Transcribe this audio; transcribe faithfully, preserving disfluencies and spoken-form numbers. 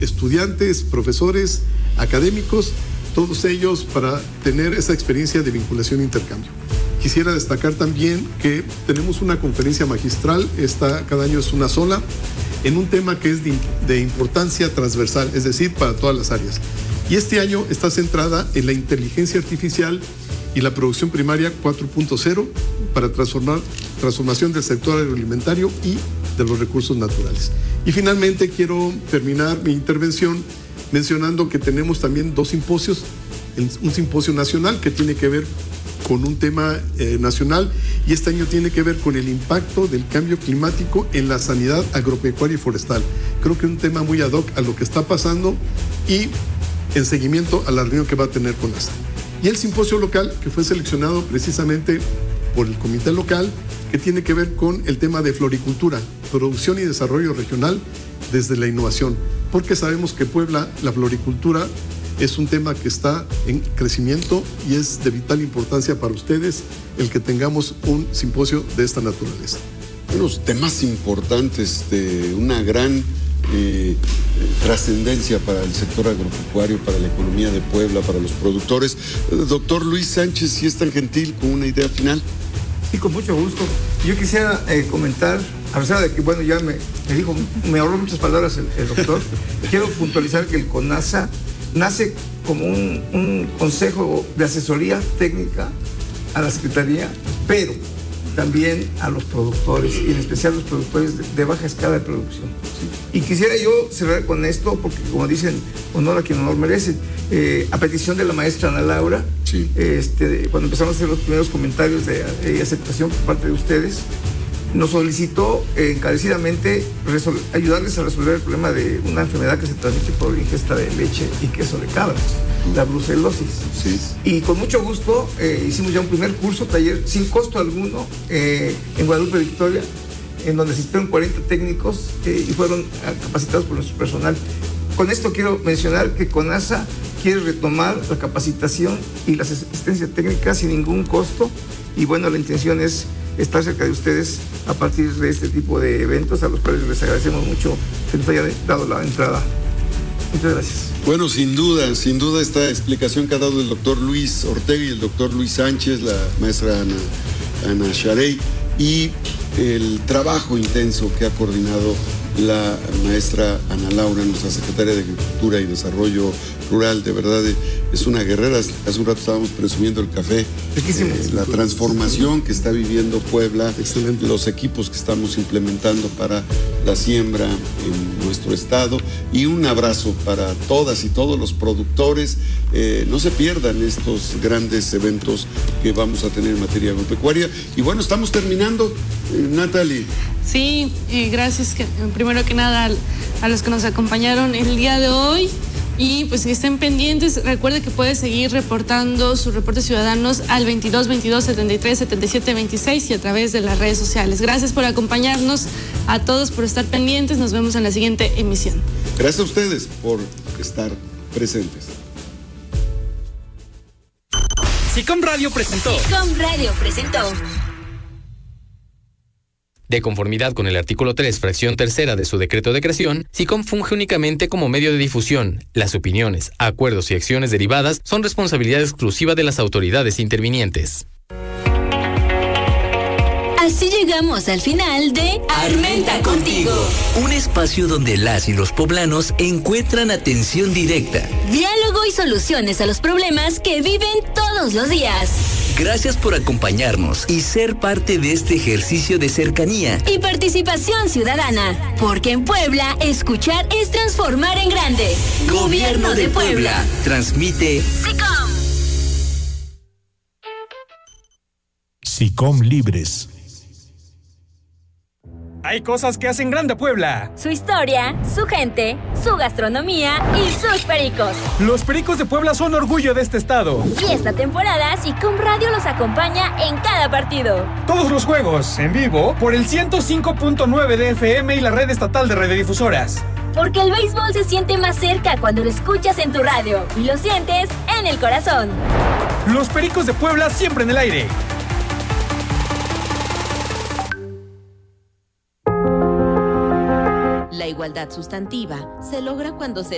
estudiantes, profesores, académicos, todos ellos para tener esa experiencia de vinculación e intercambio. Quisiera destacar también que tenemos una conferencia magistral, esta cada año es una sola, en un tema que es de, de importancia transversal, es decir, para todas las áreas. Y este año está centrada en la inteligencia artificial y la producción primaria cuatro punto cero para transformar, transformación del sector agroalimentario y de los recursos naturales. Y finalmente quiero terminar mi intervención mencionando que tenemos también dos simposios, un simposio nacional que tiene que ver con un tema eh, nacional y este año tiene que ver con el impacto del cambio climático en la sanidad agropecuaria y forestal. Creo que es un tema muy ad hoc a lo que está pasando y en seguimiento a la reunión que va a tener con NASA. Y el simposio local que fue seleccionado precisamente por el comité local que tiene que ver con el tema de floricultura, producción y desarrollo regional desde la innovación, porque sabemos que Puebla, la floricultura es un tema que está en crecimiento y es de vital importancia para ustedes el que tengamos un simposio de esta naturaleza. Unos temas importantes de una gran eh, trascendencia para el sector agropecuario, para la economía de Puebla, para los productores. Doctor Luis Sánchez, si es tan gentil, con una idea final. Sí, con mucho gusto. Yo quisiera eh, comentar, a pesar de que, bueno, ya me, me dijo, me ahorró muchas palabras el, el doctor, quiero puntualizar que el CONASA nace como un, un consejo de asesoría técnica a la Secretaría, pero también a los productores, y en especial los productores de, de baja escala de producción. ¿Sí? Y quisiera yo cerrar con esto, porque como dicen, honor a quien honor merece. Eh, a petición de la maestra Ana Laura, sí. este, cuando empezamos a hacer los primeros comentarios de, de aceptación por parte de ustedes, nos solicitó eh, encarecidamente resol- ayudarles a resolver el problema de una enfermedad que se transmite por ingesta de leche y queso de cabra, la brucelosis. Sí. Y con mucho gusto eh, hicimos ya un primer curso, taller sin costo alguno, eh, en Guadalupe Victoria, en donde asistieron cuarenta técnicos eh, y fueron capacitados por nuestro personal. Con esto quiero mencionar que CONASA quiere retomar la capacitación y la asistencia técnica sin ningún costo, y bueno, la intención es estar cerca de ustedes a partir de este tipo de eventos, a los cuales les agradecemos mucho que nos hayan dado la entrada. Muchas gracias. Bueno, sin duda, sin duda esta explicación que ha dado el doctor Luis Ortega y el doctor Luis Sánchez, la maestra Ana, Ana Sharey, y el trabajo intenso que ha coordinado la maestra Ana Laura, nuestra secretaria de Agricultura y Desarrollo Rural. De verdad es una guerrera. Hace un rato estábamos presumiendo el café, eh, la transformación que está viviendo Puebla, excelente, los equipos que estamos implementando para la siembra en nuestro estado, y un abrazo para todas y todos los productores. Eh, no se pierdan estos grandes eventos que vamos a tener en materia agropecuaria. Y bueno, estamos terminando, eh, Natalie. Sí, eh, gracias que, primero que nada a, a los que nos acompañaron el día de hoy, y pues que estén pendientes. Recuerde que puede seguir reportando sus reportes ciudadanos al veintidós veintidós setenta y tres setenta y siete veintiséis y a través de las redes sociales. Gracias por acompañarnos, a todos por estar pendientes. Nos vemos en la siguiente emisión. Gracias a ustedes por estar presentes. SICOM Radio presentó. SICOM Radio presentó. De conformidad con el artículo tres, fracción tercera de su decreto de creación, SICOM funge únicamente como medio de difusión. Las opiniones, acuerdos y acciones derivadas son responsabilidad exclusiva de las autoridades intervinientes. Así llegamos al final de Armenta Contigo. Un espacio donde las y los poblanos encuentran atención directa, diálogo y soluciones a los problemas que viven todos los días. Gracias por acompañarnos y ser parte de este ejercicio de cercanía y participación ciudadana, porque en Puebla escuchar es transformar en grande. Gobierno de Puebla. Transmite SICOM. SICOM Libres. Hay cosas que hacen grande a Puebla. Su historia, su gente, su gastronomía y sus pericos. Los Pericos de Puebla son orgullo de este estado. Y esta temporada SICOM Radio los acompaña en cada partido. Todos los juegos, en vivo, por el ciento cinco punto nueve de F M y la red estatal de radiodifusoras. Porque el béisbol se siente más cerca cuando lo escuchas en tu radio y lo sientes en el corazón. Los Pericos de Puebla siempre en el aire. La igualdad sustantiva se logra cuando se